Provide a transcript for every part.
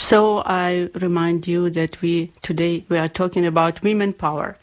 So I remind you that today we are talking about women power.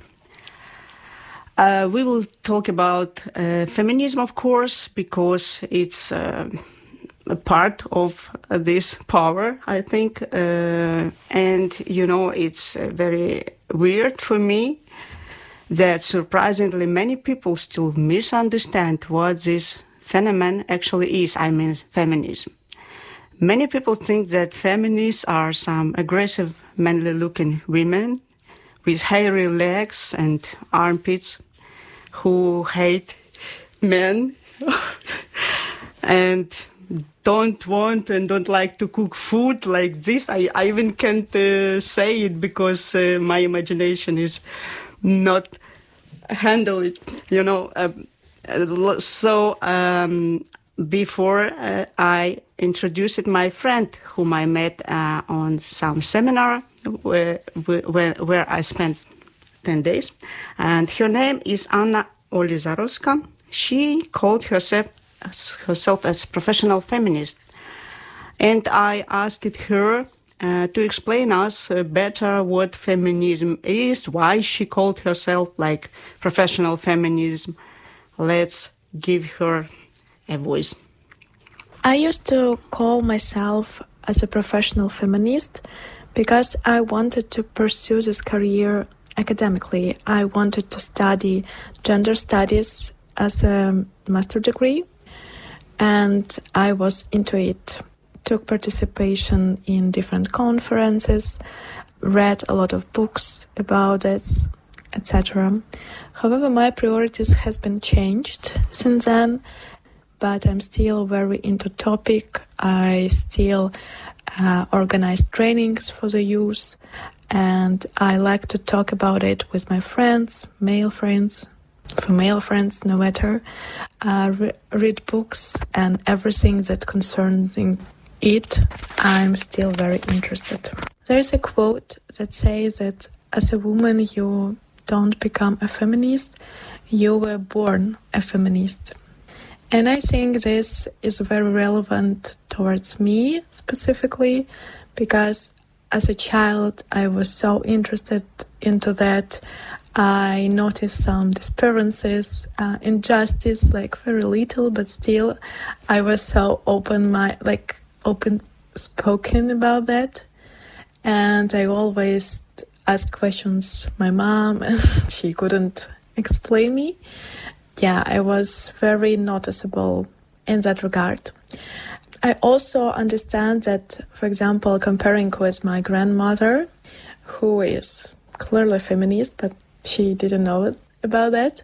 We will talk about feminism, of course, because it's a part of this power, I think. And, it's very weird for me that surprisingly many people still misunderstand what this phenomenon actually is. I mean, feminism. Many people think that feminists are some aggressive, manly-looking women with hairy legs and armpits who hate men and don't want and don't like to cook food like this. I even can't say it because my imagination is not handle it, Before I introduced my friend whom I met on some seminar where I spent 10 days. And her name is Anna Olizarowska. She called herself as professional feminist. And I asked her to explain us better what feminism is, why she called herself like professional feminism. Let's give her a voice. I used to call myself as a professional feminist because I wanted to pursue this career academically. I wanted to study gender studies as a master's degree, and I was into it. Took participation in different conferences, read a lot of books about it, etc. However, my priorities has been changed since then, but I'm still very into topic. I still organize trainings for the youth, and I like to talk about it with my friends, male friends, female friends, no matter. Read books and everything that concerns it, I'm still very interested. There is a quote that says that as a woman you don't become a feminist, you were born a feminist. And I think this is very relevant towards me specifically, because as a child I was so interested into that. I noticed some disappearances, injustice, like very little, but still I was so open-spoken about that. And I always asked questions my mom, and she couldn't explain me. Yeah, I was very noticeable in that regard. I also understand that, for example, comparing with my grandmother, who is clearly feminist, but she didn't know about that,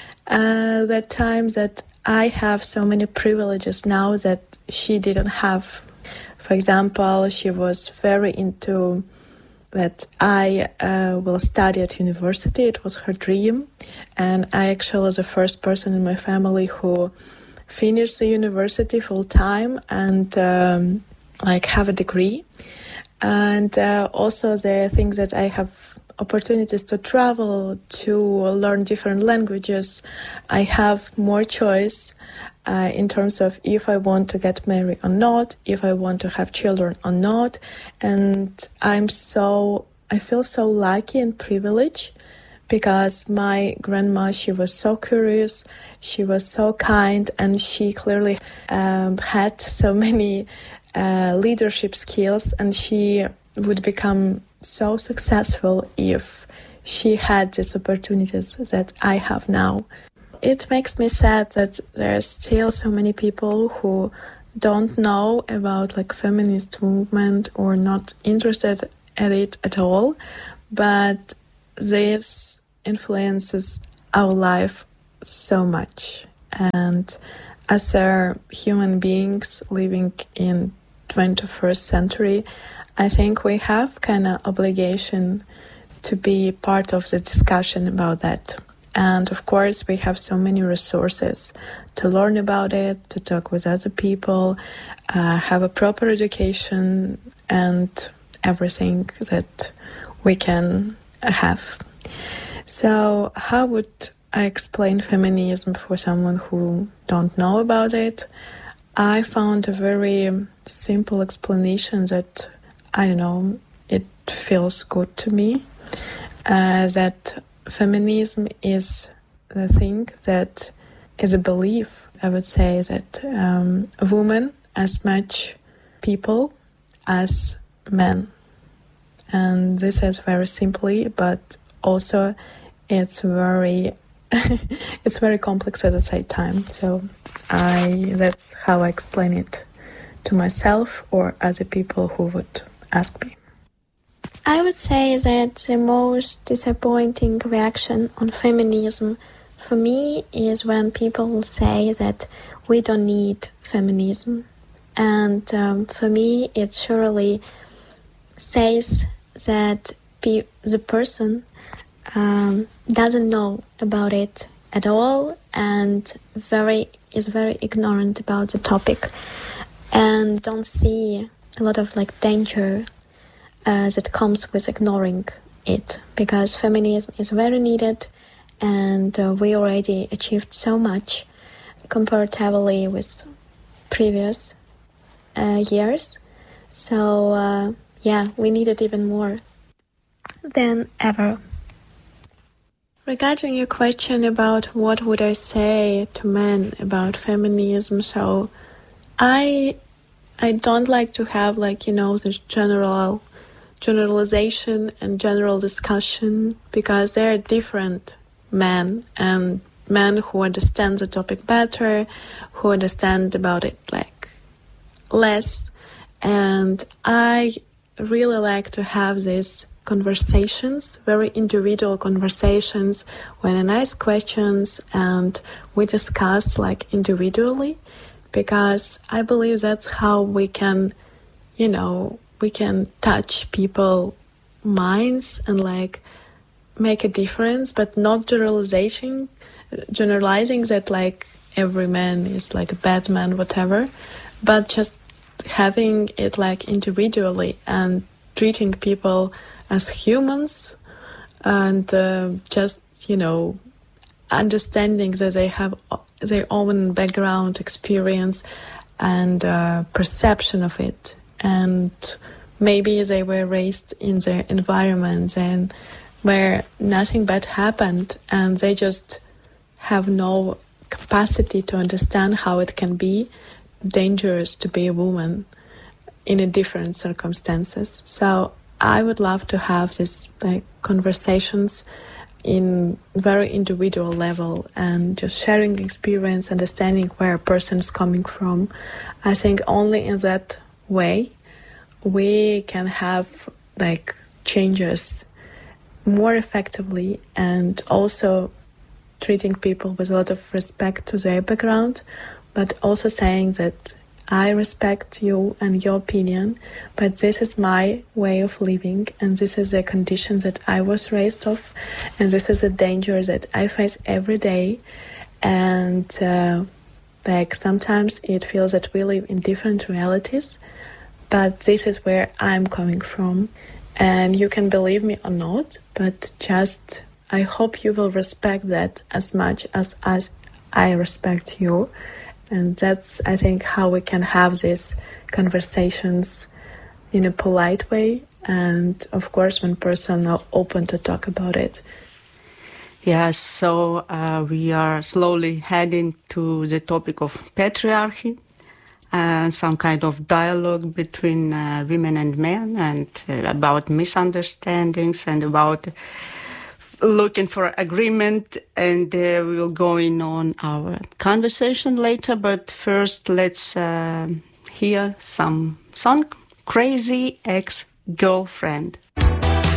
that time that I have so many privileges now that she didn't have. For example, she was very into that I will study at university. It was her dream. And I actually was the first person in my family who finished the university full time and have a degree. And also the thing that I have opportunities to travel, to learn different languages. I have more choice in terms of if I want to get married or not, if I want to have children or not. And I feel so lucky and privileged because my grandma, she was so curious, she was so kind, and she clearly had so many leadership skills, and she would become so successful if she had these opportunities that I have now. It makes me sad that there are still so many people who don't know about feminist movement or not interested in it at all, but this influences our life so much. And as human beings living in 21st century, I think we have kind of obligation to be part of the discussion about that. And of course, we have so many resources to learn about it, to talk with other people, have a proper education, and everything that we can have. So how would I explain feminism for someone who don't know about it? I found a very simple explanation that I don't know, it feels good to me that feminism is the thing that is a belief. I would say that women as much people as men. And this is very simply, but also it's very it's very complex at the same time. So that's how I explain it to myself or other people who would ask me. I would say that the most disappointing reaction on feminism for me is when people say that we don't need feminism. And for me, it surely says that the person doesn't know about it at all and is very ignorant about the topic and don't see a lot of danger that comes with ignoring it, because feminism is very needed and we already achieved so much comparatively with previous years. So we need it even more than ever. Regarding your question about what would I say to men about feminism, so I don't like to have the generalization and general discussion, because there are different men, and men who understand the topic better, who understand about it less, and I really like to have these conversations, very individual conversations, when I ask questions and we discuss individually, because I believe that's how we can touch people's minds and make a difference, but not generalizing that every man is a bad man, whatever, but just having it individually and treating people as humans and just understanding that they have their own background, experience and perception of it, and maybe they were raised in their environments and where nothing bad happened, and they just have no capacity to understand how it can be dangerous to be a woman in a different circumstances. So I would love to have these conversations in very individual level and just sharing experience, understanding where a person is coming from. I think only in that way we can have changes more effectively, and also treating people with a lot of respect to their background, but also saying that I respect you and your opinion, but this is my way of living, and this is the condition that I was raised of, and this is a danger that I face every day. And sometimes it feels that we live in different realities, but this is where I'm coming from. And you can believe me or not, but just I hope you will respect that as much as I respect you. And that's, I think, how we can have these conversations in a polite way. And, of course, when persons are open to talk about it. Yeah, so we are slowly heading to the topic of patriarchy and some kind of dialogue between women and men, and about misunderstandings and about looking for agreement, and we will go in on our conversation later. But first, let's hear some song, Crazy Ex-Girlfriend.